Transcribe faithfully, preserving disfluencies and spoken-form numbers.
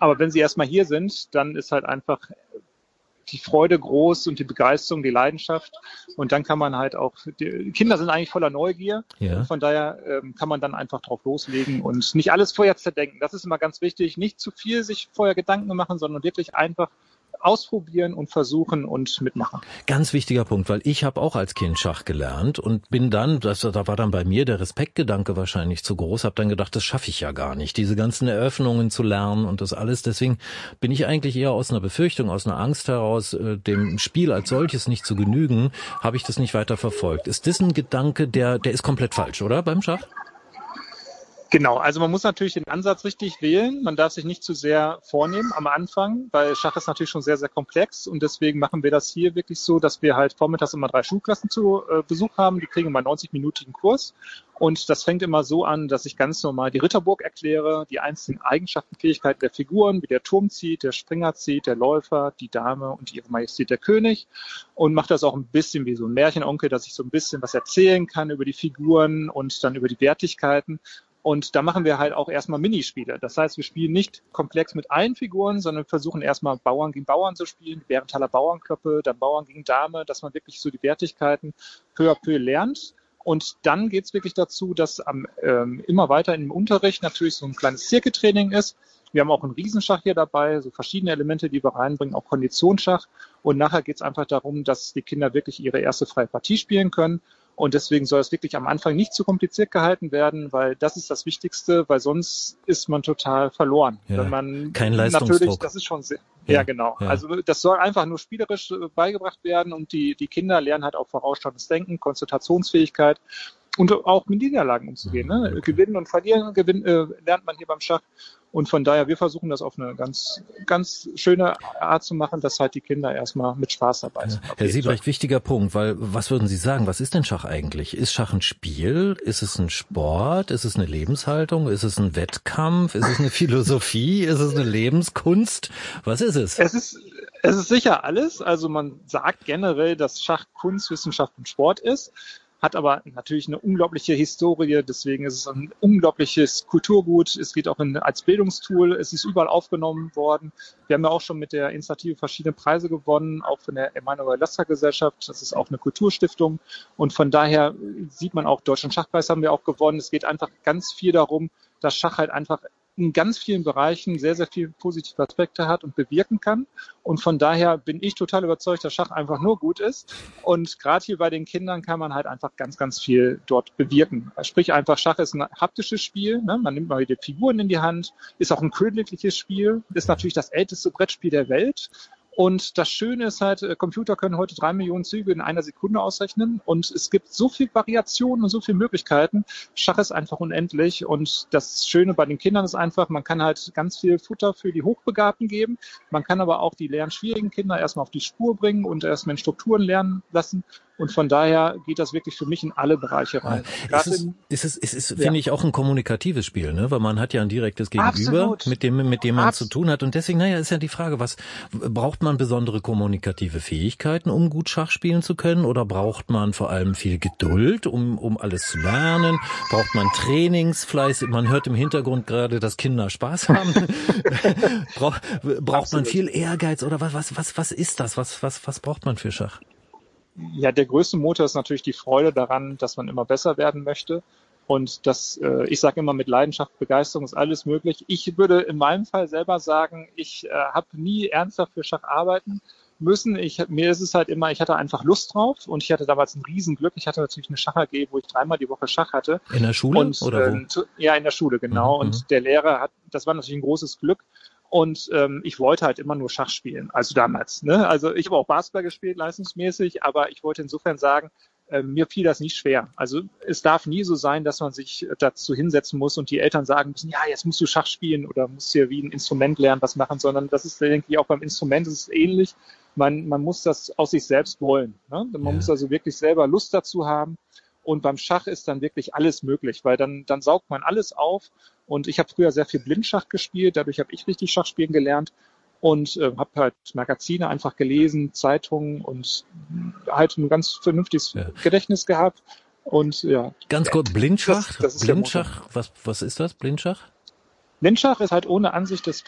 Aber wenn sie erstmal hier sind, dann ist halt einfach die Freude groß und die Begeisterung, die Leidenschaft. Und dann kann man halt auch, die Kinder sind eigentlich voller Neugier. Ja. Und von daher ähm, kann man dann einfach drauf loslegen und nicht alles vorher zerdenken. Das ist immer ganz wichtig. Nicht zu viel sich vorher Gedanken machen, sondern wirklich einfach ausprobieren und versuchen und mitmachen. Ganz wichtiger Punkt, weil ich habe auch als Kind Schach gelernt und bin dann, das, da war dann bei mir der Respektgedanke wahrscheinlich zu groß, habe dann gedacht, das schaffe ich ja gar nicht, diese ganzen Eröffnungen zu lernen und das alles. Deswegen bin ich eigentlich eher aus einer Befürchtung, aus einer Angst heraus, dem Spiel als solches nicht zu genügen, habe ich das nicht weiter verfolgt. Ist das ein Gedanke, der, der ist komplett falsch, oder, beim Schach? Genau, also man muss natürlich den Ansatz richtig wählen. Man darf sich nicht zu sehr vornehmen am Anfang, weil Schach ist natürlich schon sehr, sehr komplex und deswegen machen wir das hier wirklich so, dass wir halt vormittags immer drei Schulklassen zu äh, Besuch haben. Die kriegen immer einen neunzig-minütigen Kurs und das fängt immer so an, dass ich ganz normal die Ritterburg erkläre, die einzelnen Eigenschaften, Fähigkeiten der Figuren, wie der Turm zieht, der Springer zieht, der Läufer, die Dame und ihre Majestät der König und mache das auch ein bisschen wie so ein Märchenonkel, dass ich so ein bisschen was erzählen kann über die Figuren und dann über die Wertigkeiten. Und da machen wir halt auch erstmal Minispiele. Das heißt, wir spielen nicht komplex mit allen Figuren, sondern versuchen erstmal Bauern gegen Bauern zu spielen, Bärenthaler Bauernköppe, dann Bauern gegen Dame, dass man wirklich so die Wertigkeiten peu à peu lernt. Und dann geht's wirklich dazu, dass am, ähm, immer weiter im Unterricht natürlich so ein kleines Zirkeltraining ist. Wir haben auch einen Riesenschach hier dabei, so verschiedene Elemente, die wir reinbringen, auch Konditionsschach. Und nachher geht's einfach darum, dass die Kinder wirklich ihre erste freie Partie spielen können. Und deswegen soll es wirklich am Anfang nicht zu kompliziert gehalten werden, weil das ist das Wichtigste, weil sonst ist man total verloren. Ja, wenn man kein Leistungsdruck. Natürlich, das ist schon sehr, ja, ja genau. Ja. Also das soll einfach nur spielerisch beigebracht werden und die die Kinder lernen halt auch vorausschauendes Denken, Konzentrationsfähigkeit und auch mit Niederlagen umzugehen. Ne? Okay. Gewinnen und verlieren gewinnen, äh, lernt man hier beim Schach. Und von daher, wir versuchen das auf eine ganz, ganz schöne Art zu machen, dass halt die Kinder erstmal mit Spaß dabei sind. Ja. Herr Siebrecht, wichtiger Punkt, weil was würden Sie sagen, was ist denn Schach eigentlich? Ist Schach ein Spiel? Ist es ein Sport? Ist es eine Lebenshaltung? Ist es ein Wettkampf? Ist es eine Philosophie? Ist es eine Lebenskunst? Was ist es? Es ist, es ist sicher alles. Also man sagt generell, dass Schach Kunst, Wissenschaft und Sport ist. Hat aber natürlich eine unglaubliche Historie, deswegen ist es ein unglaubliches Kulturgut. Es geht auch in, als Bildungstool, es ist überall aufgenommen worden. Wir haben ja auch schon mit der Initiative verschiedene Preise gewonnen, auch von der Emanuel-Lasker-Gesellschaft. Das ist auch eine Kulturstiftung und von daher sieht man auch, Deutschen Schachpreis haben wir auch gewonnen. Es geht einfach ganz viel darum, dass Schach halt einfach in ganz vielen Bereichen sehr, sehr viele positive Aspekte hat und bewirken kann. Und von daher bin ich total überzeugt, dass Schach einfach nur gut ist. Und gerade hier bei den Kindern kann man halt einfach ganz, ganz viel dort bewirken. Sprich einfach, Schach ist ein haptisches Spiel. Ne? Man nimmt mal die Figuren in die Hand, ist auch ein königliches Spiel, ist natürlich das älteste Brettspiel der Welt. Und das Schöne ist halt, Computer können heute drei Millionen Züge in einer Sekunde ausrechnen und es gibt so viel Variationen und so viele Möglichkeiten. Schach ist einfach unendlich und das Schöne bei den Kindern ist einfach, man kann halt ganz viel Futter für die Hochbegabten geben. Man kann aber auch die lernschwierigen Kinder erstmal auf die Spur bringen und erstmal in Strukturen lernen lassen. Und von daher geht das wirklich für mich in alle Bereiche rein. Ja, es ist, es ist, es ist ja. finde ich, auch ein kommunikatives Spiel, ne? Weil man hat ja ein direktes Gegenüber, Absolut. mit dem mit dem man Absolut. zu tun hat. Und deswegen, naja, ist ja die Frage, was braucht man besondere kommunikative Fähigkeiten, um gut Schach spielen zu können? Oder braucht man vor allem viel Geduld, um um alles zu lernen? Braucht man Trainingsfleiß? Man hört im Hintergrund gerade, dass Kinder Spaß haben. Brauch, braucht man viel Ehrgeiz? Oder was was was was ist das? Was was was braucht man für Schach? Ja, der größte Motor ist natürlich die Freude daran, dass man immer besser werden möchte. Und das, äh, ich sage immer, mit Leidenschaft, Begeisterung ist alles möglich. Ich würde in meinem Fall selber sagen, ich äh, habe nie ernsthaft für Schach arbeiten müssen. Ich, mir ist es halt immer, ich hatte einfach Lust drauf und ich hatte damals ein Riesenglück. Ich hatte natürlich eine Schach-A G, wo ich dreimal die Woche Schach hatte. In der Schule und, oder äh, wo? Ja, in der Schule, genau. Mhm. Und der Lehrer hat, das war natürlich ein großes Glück. Und ähm, ich wollte halt immer nur Schach spielen, also damals. Ne? Also ich habe auch Basketball gespielt, leistungsmäßig, aber ich wollte insofern sagen, äh, mir fiel das nicht schwer. Also es darf nie so sein, dass man sich dazu hinsetzen muss und die Eltern sagen müssen, ja, jetzt musst du Schach spielen oder musst hier wie ein Instrument lernen, was machen, sondern das ist, denke ich, auch beim Instrument ist es ähnlich. Man, man muss das aus sich selbst wollen. Ne? Man ja. muss also wirklich selber Lust dazu haben. Und beim Schach ist dann wirklich alles möglich, weil dann, dann saugt man alles auf. Und ich habe früher sehr viel Blindschach gespielt, dadurch habe ich richtig Schach spielen gelernt und äh, habe halt Magazine einfach gelesen, Zeitungen und halt ein ganz vernünftiges ja. Gedächtnis gehabt. Und ja. Ganz kurz, Blindschach? Das, das ist Blindschach, was, was ist das, Blindschach? Blindschach ist halt ohne Ansicht des